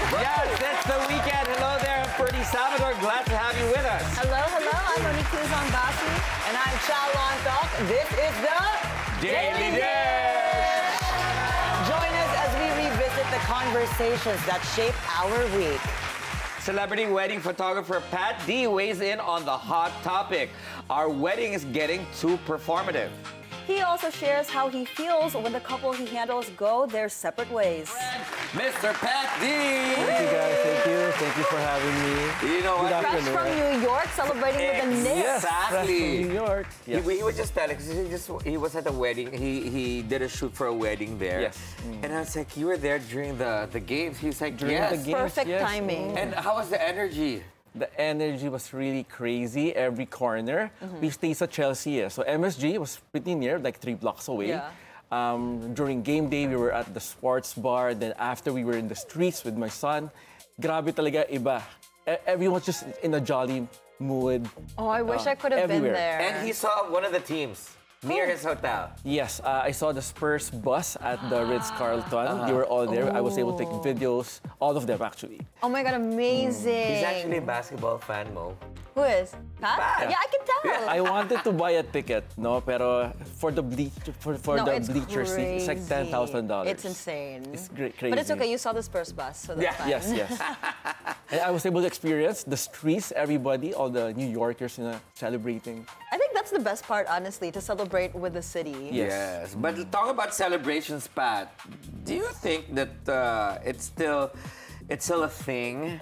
Yes, it's the weekend. Hello there, I'm Ferdy Salvador. Glad to have you with us. Hello, I'm Monique Tuzon Basi. And I'm Chow Lontok. This is the Daily Dish! Join us as we revisit the conversations that shape our week. Celebrity wedding photographer Pat D weighs in on the hot topic. Our wedding is getting too performative. He also shares how he feels when the couple he handles go their separate ways. Mr. Pat D! Thank you guys, thank you for having me. You know what? Fresh from New York, celebrating with the Knicks. Yes, fresh from Exactly. New York. Yes. He was just telling, because he was at a wedding. He did a shoot for a wedding there. Yes. And I was like, you were there during the games. He was like, During yes. the games, Perfect yes. timing. And how was the energy? The energy was really crazy every corner. We stayed at Chelsea, so MSG was pretty near, like 3 blocks away. Yeah. During game day, we were at the sports bar. Then after, we were in the streets with my son. Grabe talaga, iba. Everyone was just in a jolly mood. Oh, I wish I could have been everywhere. there. And he saw one of the teams near his hotel. Yes, I saw the Spurs bus at the Ritz-Carlton. They were all there. I was able to take videos, all of them actually. Oh my God, amazing. He's actually a basketball fan, Mo. Who is? Huh? Pat. Yeah, I can tell. I wanted to buy a ticket, no, pero for the No, it's bleacher seat, it's like crazy. $10,000. It's insane. It's crazy. But it's okay, you saw the Spurs bus, so that's Yeah. fine. Yes. And I was able to experience the streets, everybody, all the New Yorkers, celebrating. I think that's the best part, honestly, to celebrate with the city. Yes. But talk about celebrations, Pat. Do you think that it's still a thing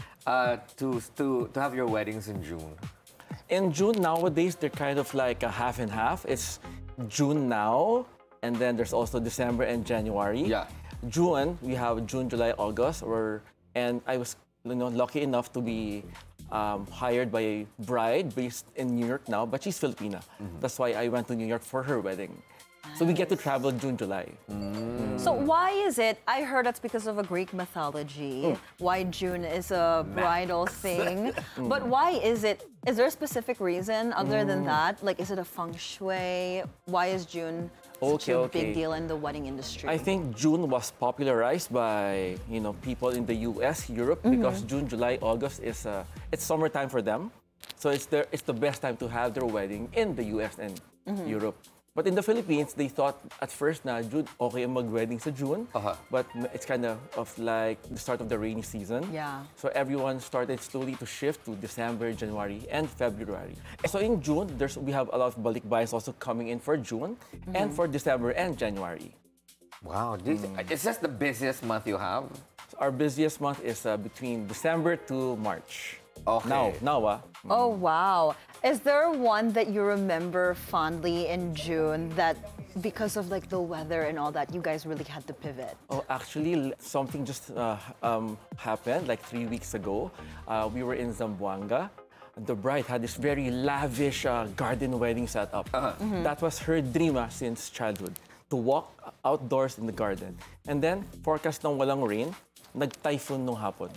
to have your weddings in June? In June, nowadays, they're kind of like a half and half. It's June now, and then there's also December and January. Yeah. June, we have June, July, August, and I was lucky enough to be hired by a bride based in New York now, but she's Filipina. That's why I went to New York for her wedding. So we get to travel June, July. So why is it, I heard that's because of a Greek mythology, why June is a bridal thing. But why is it, is there a specific reason other than that? Like, is it a feng shui? Why is June such a big deal in the wedding industry? I think June was popularized by people in the U.S., Europe, because June, July, August is it's summertime for them. So it's the best time to have their wedding in the U.S. and Europe. But in the Philippines, they thought at first na June, okay ang mag-wedding sa June. But it's kind of like the start of the rainy season. Yeah. So everyone started slowly to shift to December, January, and February. So in June, we have a lot of balikbays also coming in for June and for December and January. Wow. Is this the busiest month you have? So our busiest month is between December to March. Okay. Now. Oh, wow. Is there one that you remember fondly in June that because of like the weather and all that, you guys really had to pivot? Oh, actually, something just happened like 3 weeks ago. We were in Zamboanga. The bride had this very lavish garden wedding setup. That was her dream since childhood, to walk outdoors in the garden. And then, forecast ng walang rain, nag-typhoon nung hapon.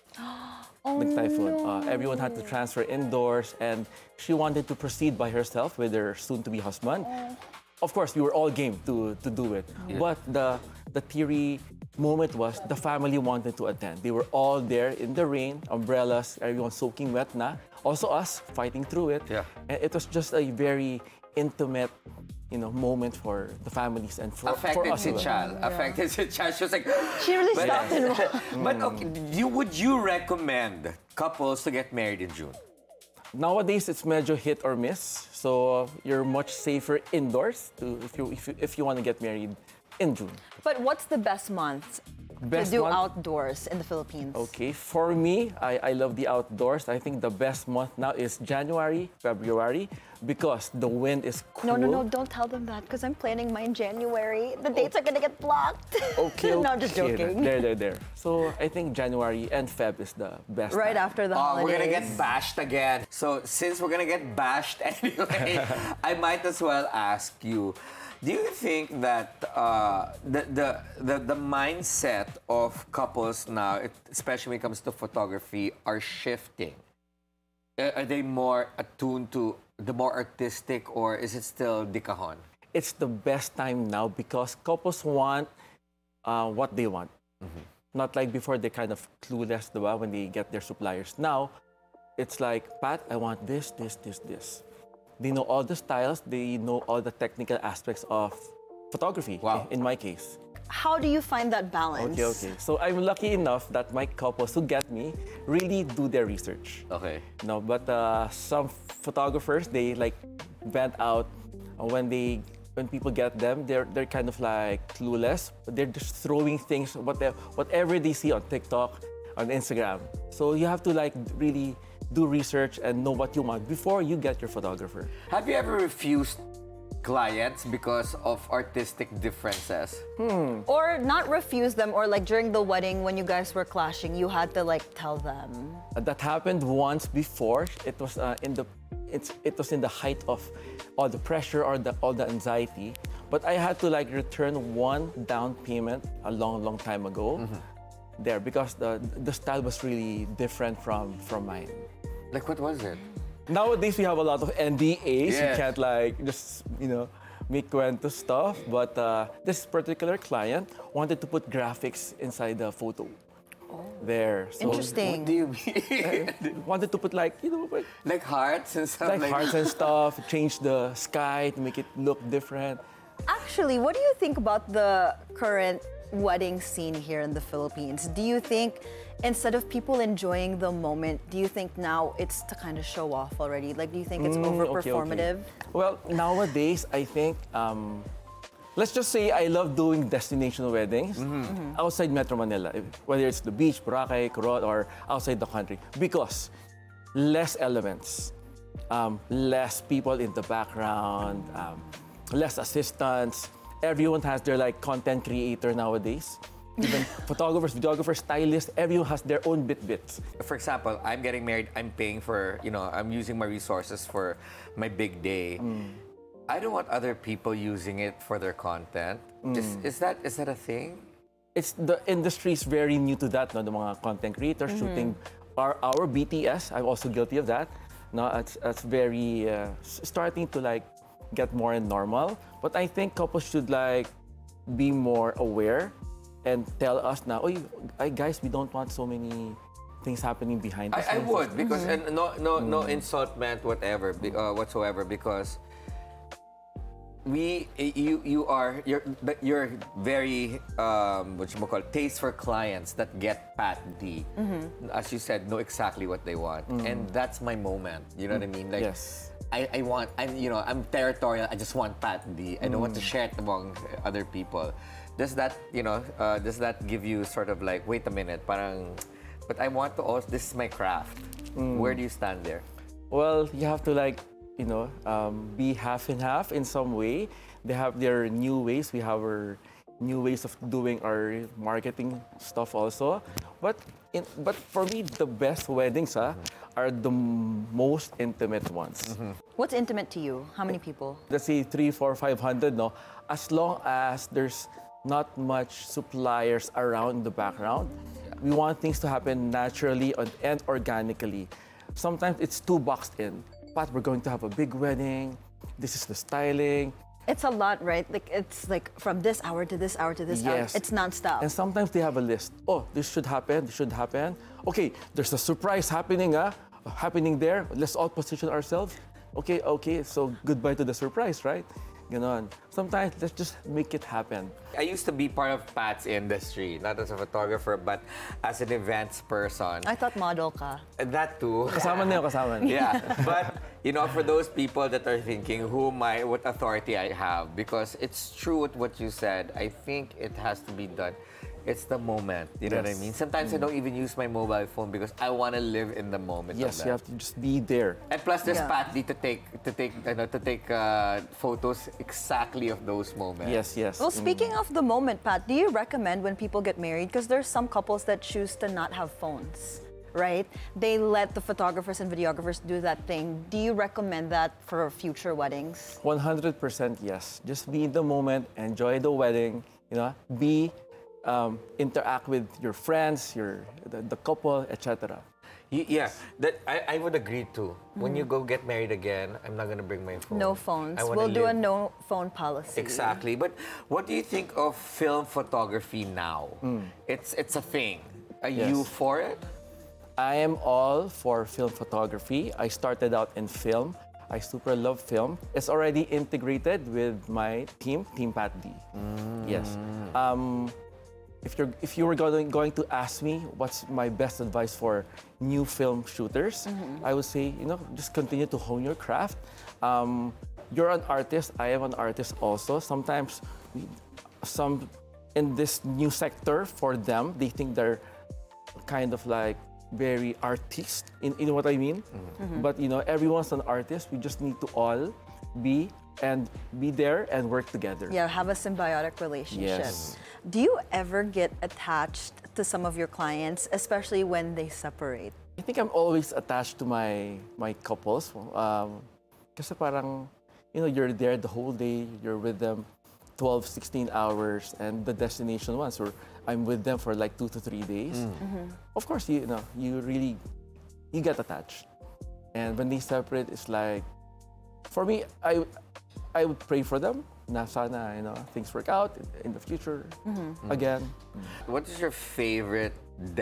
Nag-typhoon. Everyone had to transfer indoors, and she wanted to proceed by herself with her soon-to-be husband. Of course, we were all game to do it. But the teary moment was the family wanted to attend. They were all there in the rain, umbrellas, everyone soaking wet na. Also us fighting through it. Yeah. And it was just a very intimate moment for the families and for Affected us. si as well. Chal. Affected si Chal. She was like... She really stopped and walked. But okay, would you recommend couples to get married in June? Nowadays, it's medyo hit or miss. So you're much safer indoors if you want to get married in June. But what's the best month Best to do month? outdoors in the Philippines? Okay, for me, I love the outdoors. I think the best month now is January, February, because the wind is cool. No, don't tell them that because I'm planning mine January. The dates are gonna get blocked. Okay, No, I'm just joking. There. So I think January and Feb is the best. Right time. after the holidays. We're gonna get bashed again. So since we're gonna get bashed anyway, I might as well ask you. Do you think that the mindset of couples now, especially when it comes to photography, are shifting? Are they more attuned to the more artistic, or is it still dikahon? It's the best time now because couples want what they want. Not like before, they're kind of clueless, diba, when they get their suppliers. Now, it's like, Pat, I want this, this, this, this. They know all the styles, they know all the technical aspects of photography, Wow. in my case. How do you find that balance? Okay. So I'm lucky enough that my couples who get me really do their research. Okay. No, but some photographers, they like vent out when people get them, they're kind of like clueless. But they're just throwing things, whatever they see on TikTok, on Instagram. So you have to like really do research and know what you want before you get your photographer. Have you ever refused clients because of artistic differences? Or not refuse them, or like during the wedding when you guys were clashing, you had to like tell them. That happened once before. It was it was in the height of all the pressure or all the anxiety. But I had to like return one down payment a long time ago there because the style was really different from mine. Like, what was it? Nowadays we have a lot of NDAs. You Yes. can't like just make cuento stuff. But this particular client wanted to put graphics inside the photo. There. So Interesting. What do you mean? wanted to put like Like hearts and stuff? like hearts and stuff, change the sky to make it look different. Actually, what do you think about the current wedding scene here in the Philippines? Do you think instead of people enjoying the moment, do you think now it's to kind of show off already? Like, do you think it's over Okay. performative? Well, nowadays, I think, let's just say I love doing destination weddings outside Metro Manila, whether it's the beach, Boracay, Coron, or outside the country, because less elements, less people in the background, less assistants. Everyone has their like content creator nowadays. Even photographers, videographers, stylists, everyone has their own bits. For example, I'm getting married, I'm paying for, I'm using my resources for my big day. I don't want other people using it for their content. Is that a thing? It's the industry is very new to that, no? The mga content creators shooting our BTS. I'm also guilty of that. No, it's very starting to like get more and normal. But I think couples should like be more aware and tell us now, guys, we don't want so many things happening behind us. I would, because and no insult meant whatsoever, because you're very taste for clients that get Pat D. As you said, know exactly what they want, and that's my moment. You know what I mean? Like, Yes. I'm territorial. I just want Pat D. I don't want to share it among other people. Does that give you sort of like, wait a minute, parang, but I want to also, this is my craft. Where do you stand there? Well, you have to like, be half and half in some way. They have their new ways. We have our new ways of doing our marketing stuff also. But for me, the best weddings are the most intimate ones. What's intimate to you? How many people? Let's say 300, 400, 500, no? As long as there's not much suppliers around the background, we want things to happen naturally and organically. Sometimes it's too boxed in. But we're going to have a big wedding. This is the styling. It's a lot, right? Like, it's like from this hour to this hour to this hour. Yes. It's nonstop. And sometimes they have a list. Oh, this should happen, this should happen. Okay, there's a surprise happening there. Let's all position ourselves. Okay, so goodbye to the surprise, right? Sometimes let's just make it happen. I used to be part of Pat's industry, not as a photographer, but as an events person. I thought model ka. And that too. Kasama na yun, kasama na. Yeah, but for those people that are thinking, what authority I have, because it's true with what you said. I think it has to be done. It's the moment. You know what I Yes. mean? Sometimes I don't even use my mobile phone because I want to live in the moment. Yes, of you that. have to just be there. And plus, there's Yeah. Pat D to take photos exactly of those moments. Yes. Well, speaking of the moment, Pat, do you recommend when people get married? Because there's some couples that choose to not have phones, right? They let the photographers and videographers do that thing. Do you recommend that for future weddings? 100% yes. Just be in the moment, enjoy the wedding, interact with your friends, the couple, etc. Yeah, that I would agree too. When you go get married again, I'm not gonna bring my phone. No phones. I wanna We'll do a live- no phone policy. Exactly. But what do you think of film photography now? It's a thing. Are you Yes. for it? I am all for film photography. I started out in film. I super love film. It's already integrated with my team, Team Pat D. Yes. If you were going to ask me what's my best advice for new film shooters, I would say, just continue to hone your craft. You're an artist. I am an artist also. Sometimes some in this new sector, for them, they think they're kind of like very artist, in what I mean. But everyone's an artist. We just need to all be there and work together. Yeah, have a symbiotic relationship. Yes. Do you ever get attached to some of your clients, especially when they separate? I think I'm always attached to my couples. Kasi parang, you're there the whole day, you're with them 12, 16 hours, and the destination ones, or I'm with them for like 2 to 3 days. Of course, you get attached. And when they separate, it's like, for me, I would pray for them. Na sana, things work out in the future again. What is your favorite